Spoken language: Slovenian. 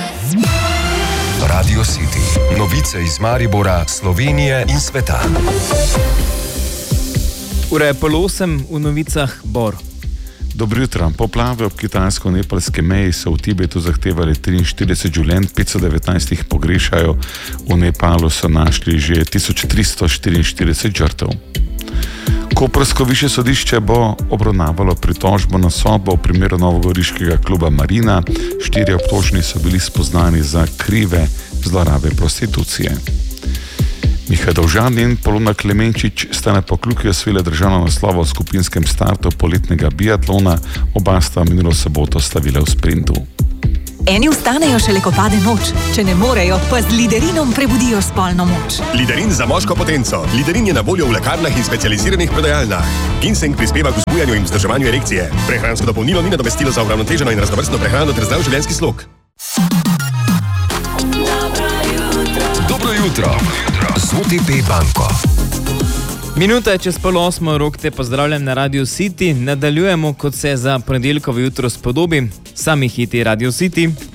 Radio City. Novice iz Maribora, Slovenije in sveta. Ura je 7:30 v novicah Bor. Dobro jutro. Poplave ob kitajsko-nepalske meji so v Tibetu zahtevali 43 življenj, 519 jih pogrešajo. V Nepalu so našli že 1344 žrtev. Koprsko višje sodišče bo obravnavalo pritožbo na sodbo v primeru novogoriškega kluba Marina. 4 obtoženi so bili spoznani za krive zlorabe prostitucije. Miha Dovžan in Polona Klemenčič sta na Pokljuki osvojila državno naslova v skupinskem startu poletnega biatlona. Oba sta minulo soboto slavila v sprintu. Eni vstanejo šele, ko pade noč. Če ne morejo, pa z Liderinom prebudijo spolno moč. Liderin za moško potenco. Liderin je na voljo v lekarnah in specializiranih prodajalnah. Ginseng prispeva k vzbujanju in vzdrževanju erekcije. Prehransko dopolnilo ni nadomestilo za uravnoteženo in raznovrstno prehrano ter zdrav življenjski slog. Dobro jutro. Z OTP banko. Minuta je čez 7:30, Rok te pozdravljam na Radio City. Nadaljujemo, kot se za ponedeljkovo jutro spodobi. Sami hiti Radio City.